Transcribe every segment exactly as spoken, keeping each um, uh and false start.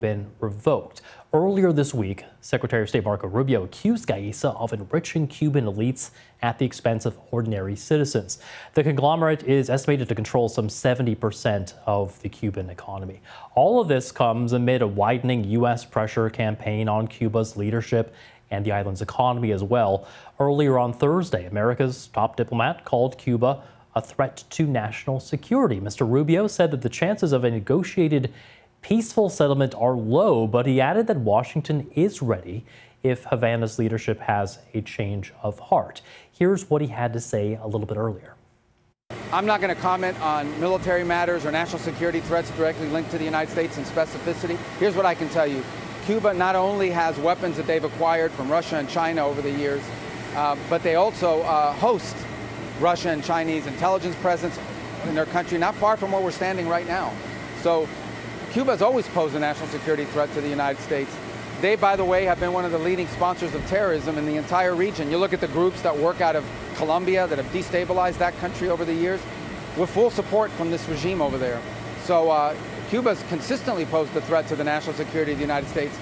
been revoked. Earlier this week, Secretary of State Marco Rubio accused Gaesa of enriching Cuban elites at the expense of ordinary citizens. The conglomerate is estimated to control some seventy percent of the Cuban economy. All of this comes amid a widening U S pressure campaign on Cuba's leadership and the island's economy as well. Earlier on Thursday, America's top diplomat called Cuba a threat to national security. Mister Rubio said that the chances of a negotiated peaceful settlement are low, but he added that Washington is ready if Havana's leadership has a change of heart. Here's what he had to say a little bit earlier. I'm not going to comment on military matters or national security threats directly linked to the United States in specificity. Here's what I can tell you. Cuba not only has weapons that they've acquired from Russia and China over the years, uh, but they also uh, host Russia and Chinese intelligence presence in their country, not far from where we're standing right now. So Cuba has always posed a national security threat to the United States. They, by the way, have been one of the leading sponsors of terrorism in the entire region. You look at the groups that work out of Colombia that have destabilized that country over the years, with full support from this regime over there. So uh, Cuba's consistently posed a threat to the national security of the United States.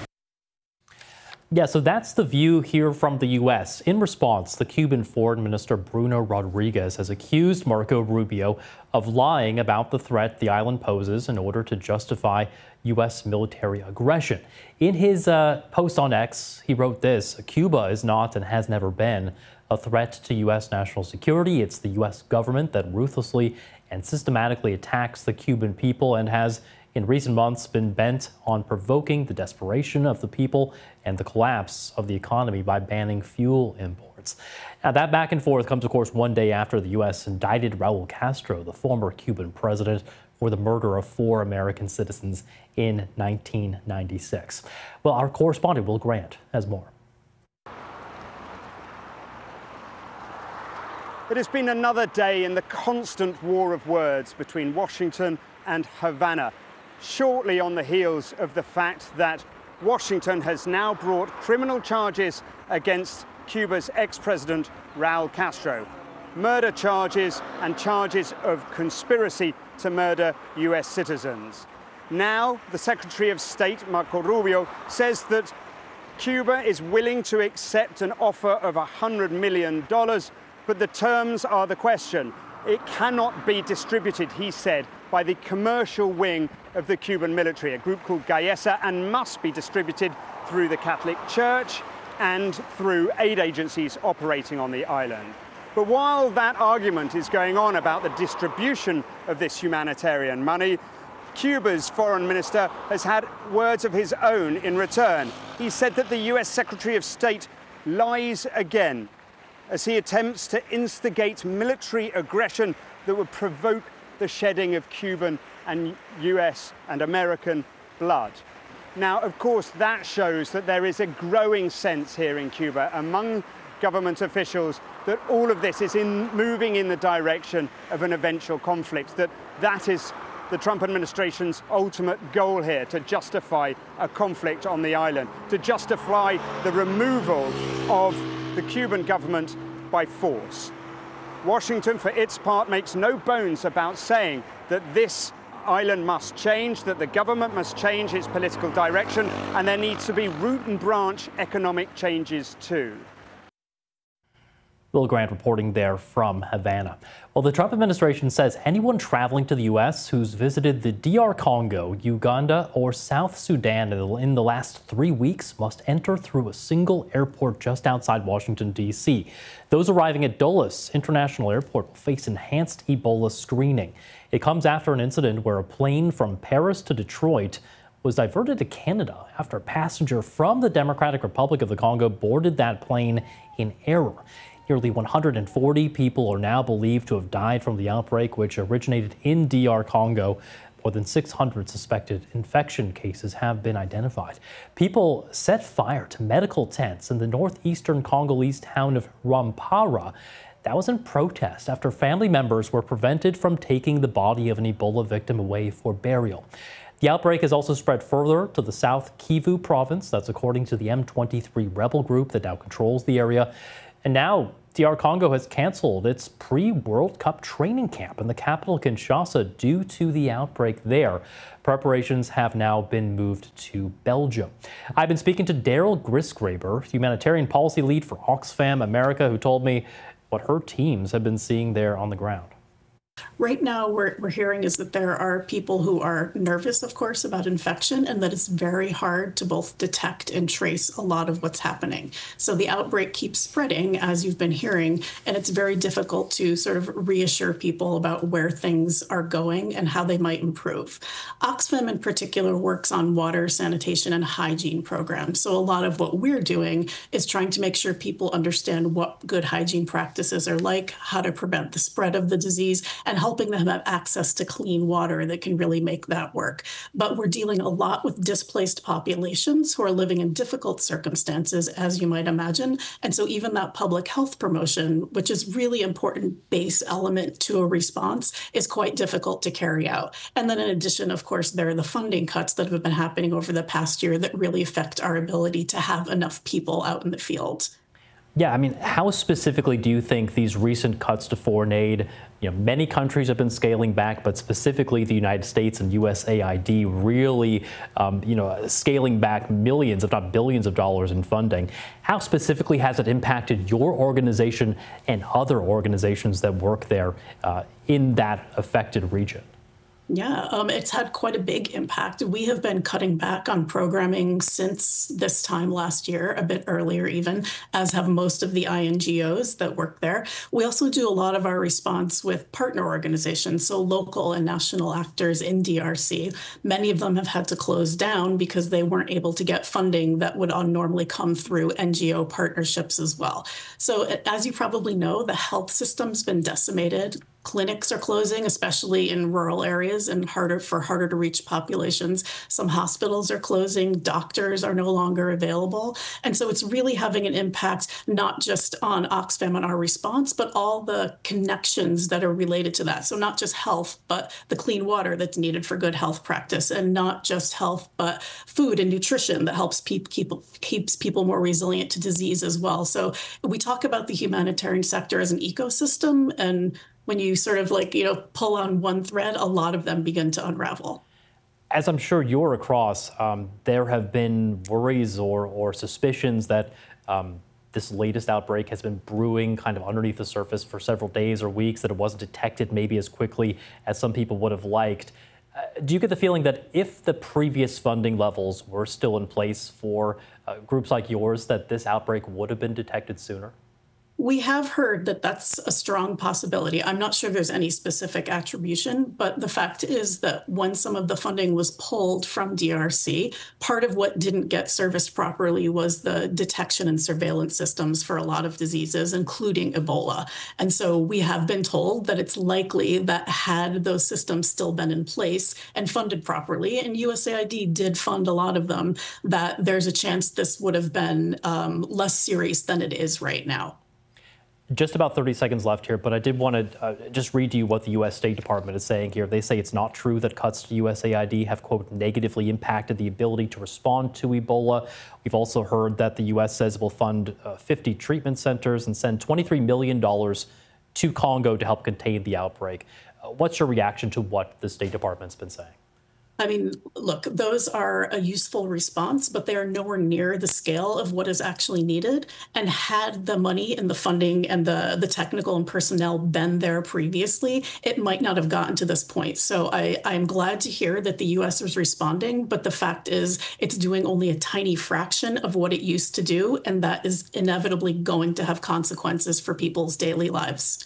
Yeah, so that's the view here from the U S. In response, the Cuban Foreign Minister Bruno Rodriguez has accused Marco Rubio of lying about the threat the island poses in order to justify U S military aggression. In his uh, post on X, he wrote this: Cuba is not and has never been a threat to U S national security. It's the U S government that ruthlessly and systematically attacks the Cuban people and has in recent months been bent on provoking the desperation of the people and the collapse of the economy by banning fuel imports. Now, that back and forth comes, of course, one day after the U S indicted Raul Castro, the former Cuban president, for the murder of four American citizens in nineteen ninety-six. Well, our correspondent Will Grant has more. It has been another day in the constant war of words between Washington and Havana, shortly on the heels of the fact that Washington has now brought criminal charges against Cuba's ex-president Raul Castro, murder charges and charges of conspiracy to murder U S citizens. Now, the Secretary of State, Marco Rubio, says that Cuba is willing to accept an offer of one hundred million dollars, but the terms are the question. It cannot be distributed, he said, by the commercial wing of the Cuban military, a group called Gaesa, and must be distributed through the Catholic Church and through aid agencies operating on the island. But while that argument is going on about the distribution of this humanitarian money, Cuba's foreign minister has had words of his own in return. He said that the U S Secretary of State lies again as he attempts to instigate military aggression that would provoke the shedding of Cuban and U S and American blood. Now, of course, that shows that there is a growing sense here in Cuba among government officials that all of this is in moving in the direction of an eventual conflict, that that is the Trump administration's ultimate goal here, to justify a conflict on the island, to justify the removal of the Cuban government by force. Washington, for its part, makes no bones about saying that this island must change, that the government must change its political direction, and there needs to be root and branch economic changes too. Will Grant reporting there from Havana. Well, the Trump administration says anyone traveling to the U S who's visited the D R Congo, Uganda, or South Sudan in the last three weeks must enter through a single airport just outside Washington, D C Those arriving at Dulles International Airport will face enhanced Ebola screening. It comes after an incident where a plane from Paris to Detroit was diverted to Canada after a passenger from the Democratic Republic of the Congo boarded that plane in error. Nearly one hundred forty people are now believed to have died from the outbreak, which originated in D R Congo. More than six hundred suspected infection cases have been identified. People set fire to medical tents in the northeastern Congolese town of Rwampara. That was in protest after family members were prevented from taking the body of an Ebola victim away for burial. The outbreak has also spread further to the South Kivu province. That's according to the M twenty-three rebel group that now controls the area. And now D R Congo has canceled its pre-World Cup training camp in the capital Kinshasa due to the outbreak there. Preparations have now been moved to Belgium. I've been speaking to Daryl Grisgraber, humanitarian policy lead for Oxfam America, who told me what her teams have been seeing there on the ground. Right now, what we're hearing is that there are people who are nervous, of course, about infection, and that it's very hard to both detect and trace a lot of what's happening. So the outbreak keeps spreading, as you've been hearing, and it's very difficult to sort of reassure people about where things are going and how they might improve. Oxfam in particular works on water, sanitation, and hygiene programs. So a lot of what we're doing is trying to make sure people understand what good hygiene practices are like, how to prevent the spread of the disease, and helping them have access to clean water that can really make that work. But we're dealing a lot with displaced populations who are living in difficult circumstances, as you might imagine. And so even that public health promotion, which is really important base element to a response, is quite difficult to carry out. And then in addition, of course, there are the funding cuts that have been happening over the past year that really affect our ability to have enough people out in the field. Yeah, I mean, how specifically do you think these recent cuts to foreign aid, you know, many countries have been scaling back, but specifically the United States and U S A I D really, um, you know, scaling back millions, if not billions of dollars in funding. How specifically has it impacted your organization and other organizations that work there uh, in that affected region? Yeah, um, it's had quite a big impact. We have been cutting back on programming since this time last year, a bit earlier even, as have most of the I N G Os that work there. We also do a lot of our response with partner organizations, so local and national actors in D R C. Many of them have had to close down because they weren't able to get funding that would normally come through N G O partnerships as well. So as you probably know, the health system's been decimated. Clinics are closing, especially in rural areas and harder for harder to reach populations. Some hospitals are closing, doctors are no longer available. And so it's really having an impact, not just on Oxfam and our response, but all the connections that are related to that. So not just health, but the clean water that's needed for good health practice, and not just health, but food and nutrition that helps keep, keep, keeps people more resilient to disease as well. So we talk about the humanitarian sector as an ecosystem, and when you sort of like, you know, pull on one thread, a lot of them begin to unravel. As I'm sure you're across, um, there have been worries or, or suspicions that um, this latest outbreak has been brewing kind of underneath the surface for several days or weeks, that it wasn't detected maybe as quickly as some people would have liked. Uh, do you get the feeling that if the previous funding levels were still in place for uh, groups like yours, that this outbreak would have been detected sooner? We have heard that that's a strong possibility. I'm not sure there's any specific attribution, but the fact is that when some of the funding was pulled from D R C, part of what didn't get serviced properly was the detection and surveillance systems for a lot of diseases, including Ebola. And so we have been told that it's likely that had those systems still been in place and funded properly, and U S A I D did fund a lot of them, that there's a chance this would have been um, less serious than it is right now. Just about thirty seconds left here, but I did want to uh, just read to you what the U S State Department is saying here. They say it's not true that cuts to U S A I D have, quote, negatively impacted the ability to respond to Ebola. We've also heard that the U S says it will fund uh, fifty treatment centers and send twenty-three million dollars to Congo to help contain the outbreak. Uh, what's your reaction to what the State Department's been saying? I mean, look, those are a useful response, but they are nowhere near the scale of what is actually needed. And had the money and the funding and the, the technical and personnel been there previously, it might not have gotten to this point. So I, I'm glad to hear that the U S is responding, but the fact is it's doing only a tiny fraction of what it used to do, and that is inevitably going to have consequences for people's daily lives.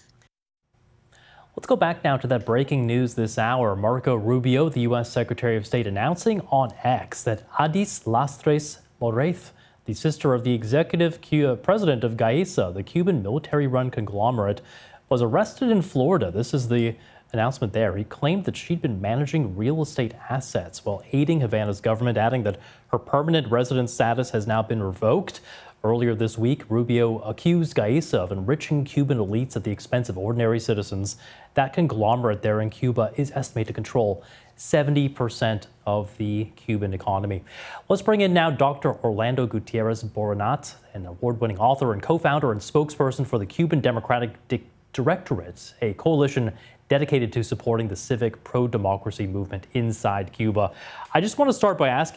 Let's go back now to that breaking news this hour. Marco Rubio, the U S Secretary of State, announcing on X that Adis Lastres Moraith, the sister of the executive president of Gaesa, the Cuban military-run conglomerate, was arrested in Florida. This is the announcement there. He claimed that she'd been managing real estate assets while aiding Havana's government, adding that her permanent residence status has now been revoked. Earlier this week, Rubio accused Gaissa of enriching Cuban elites at the expense of ordinary citizens. That conglomerate there in Cuba is estimated to control seventy percent of the Cuban economy. Let's bring in now Doctor Orlando Gutierrez Boronat, an award-winning author and co-founder and spokesperson for the Cuban Democratic Di- Directorate, a coalition dedicated to supporting the civic pro-democracy movement inside Cuba. I just want to start by asking